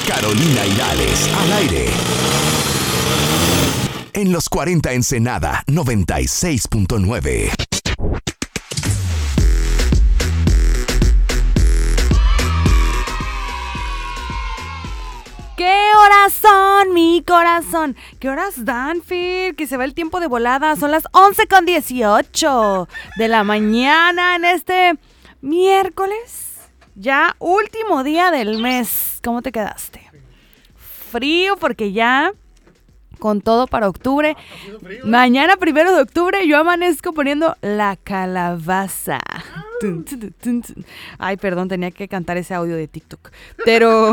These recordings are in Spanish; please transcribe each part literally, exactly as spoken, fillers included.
Carolina Hirales, al aire. En los cuarenta Ensenada, noventa y seis punto nueve. ¿Qué horas son, mi corazón? ¿Qué horas dan, Phil? Que se va el tiempo de volada. Son las once con dieciocho de la mañana en este miércoles. Ya último día del mes. ¿Cómo te quedaste? Frío porque ya con todo para octubre. Mañana, primero de octubre, yo amanezco poniendo la calabaza. Tun, tun, tun, tun. Ay, perdón, tenía que cantar ese audio de TikTok. Pero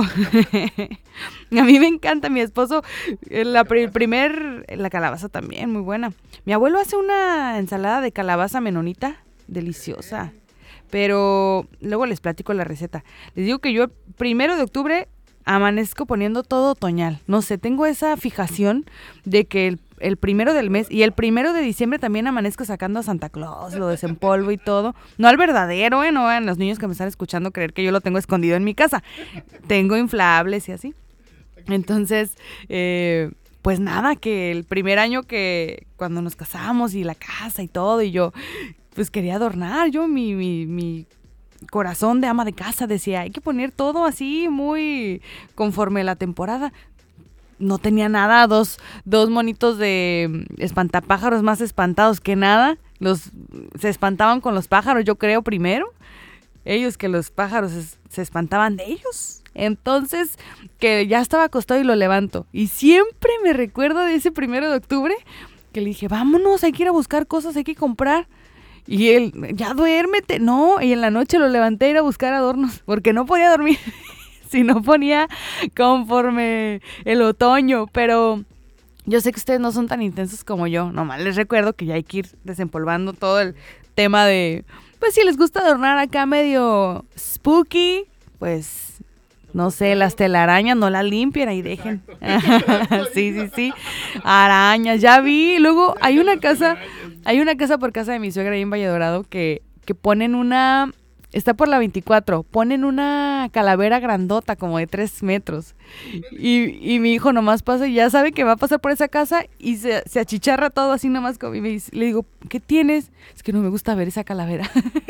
a mí me encanta, mi esposo, la el primer, la calabaza también, muy buena. Mi abuelo hace una ensalada de calabaza menonita, deliciosa. Pero luego les platico la receta. Les digo que yo, primero de octubre, amanezco poniendo todo otoñal. No sé, tengo esa fijación de que el, el primero del mes y el primero de diciembre también amanezco sacando a Santa Claus, lo desempolvo y todo. No al verdadero, ¿eh? No vayan los niños que me están escuchando creer que yo lo tengo escondido en mi casa. Tengo inflables y así. Entonces, eh, pues nada, que el primer año que cuando nos casamos y la casa y todo, y yo pues quería adornar yo mi... mi, mi corazón de ama de casa, decía, hay que poner todo así muy conforme la temporada. No tenía nada, dos, dos monitos de espantapájaros más espantados que nada. Los, se espantaban con los pájaros, yo creo, primero. Ellos que los pájaros es, se espantaban de ellos. Entonces, que ya estaba acostado y lo levanto. Y siempre me recuerdo de ese primero de octubre que le dije, vámonos, hay que ir a buscar cosas, hay que comprar. Y él, ya duérmete, no, y en la noche lo levanté a ir a buscar adornos, porque no podía dormir si no ponía conforme el otoño, pero yo sé que ustedes no son tan intensos como yo, nomás les recuerdo que ya hay que ir desempolvando todo el tema de, pues si les gusta adornar acá medio spooky, pues no sé, las telarañas no las limpien y dejen. sí, sí, sí, arañas, ya vi, luego hay una casa... Hay una casa por casa de mi suegra ahí en Valle Dorado que, que ponen una, está por la veinticuatro, ponen una calavera grandota como de tres metros. Y, y mi hijo nomás pasa y ya sabe que va a pasar por esa casa y se, se achicharra todo así nomás. Como, y me dice, le digo, ¿qué tienes? Es que no me gusta ver esa calavera.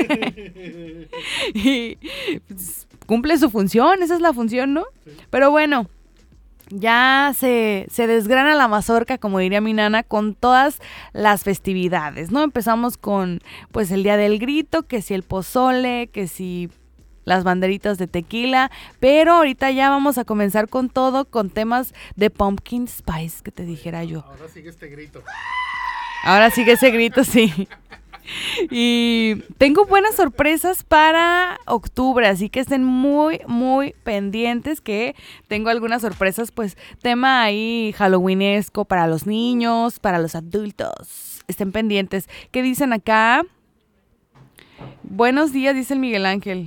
y pues, cumple su función, esa es la función, ¿no? Sí. Pero bueno. Ya se, se desgrana la mazorca, como diría mi nana, con todas las festividades, ¿no? Empezamos con, pues, el Día del Grito, que si el pozole, que si las banderitas de tequila, pero ahorita ya vamos a comenzar con todo, con temas de pumpkin spice, que te dijera yo. Ahora sigue este grito. Ahora sigue ese grito, sí. Y tengo buenas sorpresas para octubre, así que estén muy, muy pendientes, que tengo algunas sorpresas, pues tema ahí halloweenesco para los niños, para los adultos. Estén pendientes. ¿Qué dicen acá? Buenos días, dice el Miguel Ángel.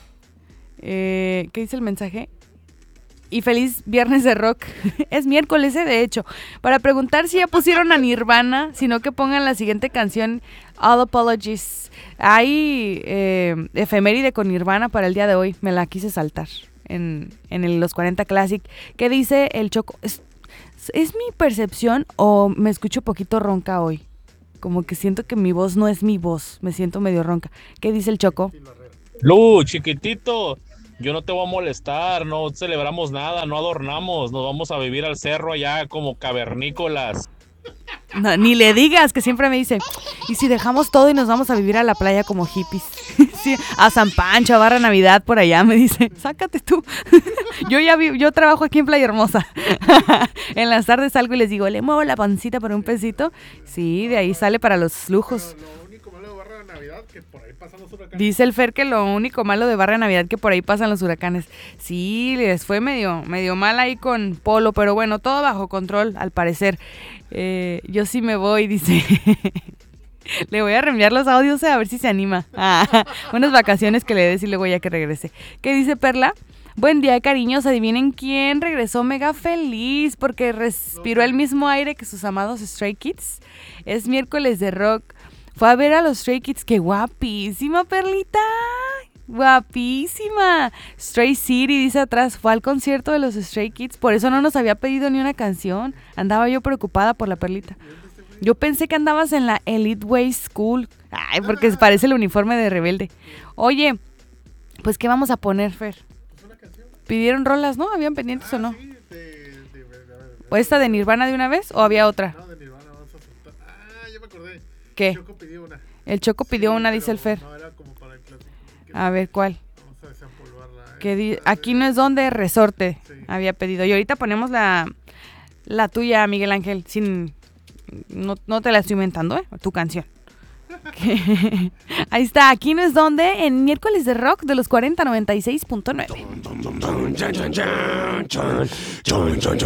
Eh, ¿Qué dice el mensaje? Y feliz viernes de rock. Es miércoles, ¿eh? De hecho. Para preguntar si ya pusieron a Nirvana, sino que pongan la siguiente canción, All Apologies. Hay eh, efeméride con Nirvana para el día de hoy. Me la quise saltar en, en el, los cuarenta Classic. ¿Qué dice el Choco? ¿Es, ¿Es mi percepción o me escucho poquito ronca hoy? Como que siento que mi voz no es mi voz. Me siento medio ronca. ¿Qué dice el Choco? Lu, chiquitito. Yo no te voy a molestar, no celebramos nada, no adornamos, nos vamos a vivir al cerro allá como cavernícolas. No, ni le digas, que siempre me dice, ¿y si dejamos todo y nos vamos a vivir a la playa como hippies? Sí, a San Pancho, a Barra Navidad, por allá, me dice, sácate tú. Yo ya vi, yo trabajo aquí en Playa Hermosa. En las tardes salgo y les digo, le muevo la pancita por un pesito. Sí, de ahí sale para los lujos. Lo único malo de Barra de Navidad, que por ahí pasan los huracanes. Dice el Fer que lo único malo de Barra de Navidad que por ahí pasan los huracanes. Sí, les fue medio, medio mal ahí con Polo, pero bueno, todo bajo control, al parecer. Eh, yo sí me voy, dice. Le voy a reenviar los audios a ver si se anima. Ah, unas vacaciones que le des y luego ya que regrese. ¿Qué dice Perla? Buen día, cariños. Adivinen quién regresó mega feliz porque respiró el mismo aire que sus amados Stray Kids. Es miércoles de rock. Fue a ver a los Stray Kids. ¡Qué guapísima, Perlita! Guapísima. Stray City dice atrás, fue al concierto de los Stray Kids, por eso no nos había pedido ni una canción. Andaba yo preocupada por la perlita. Yo pensé que andabas en la Elite Way School. Ay, porque parece el uniforme de Rebelde. Oye, pues ¿qué vamos a poner, Fer? Pues una canción. ¿Pidieron rolas, no? ¿Habían pendientes Ah, o no? sí, de, de, de, de, de, ¿O esta de Nirvana de una vez o había otra? No, de Nirvana, vamos a soltar. Ah, ya me acordé. ¿Qué? Choco pidió una. El Choco pidió Sí, una, pero dice el Fer. No, era como para el clásico. A ver, ¿cuál? Vamos a desempolvarla. Que di- Esta aquí de- no es donde Resorte Sí. había pedido. Y ahorita ponemos la, la tuya, Miguel Ángel, sin no, no te la estoy inventando, ¿eh? Tu canción. Que- Ahí está, aquí no es donde, en miércoles de rock de los cuarenta noventa y seis punto nueve.